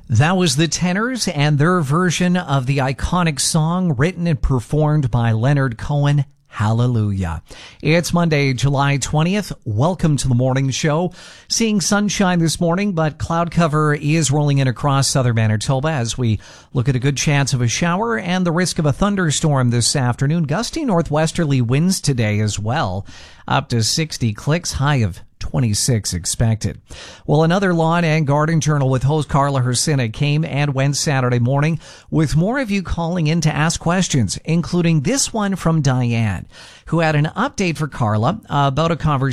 That was the Tenors and their version of the iconic song written and performed by Leonard Cohen, Hallelujah. It's Monday, July 20th. Welcome to the morning show. Seeing sunshine this morning, but cloud cover is rolling in across southern Manitoba as we look at a good chance of a shower and the risk of a thunderstorm this afternoon. Gusty northwesterly winds today as well, up to 60 clicks, high of 26 expected. Well, another Lawn and Garden Journal with host Carla Hrsina came and went Saturday morning, with more of you calling in to ask questions, including this one from Diane, who had an update for Carla about a conversation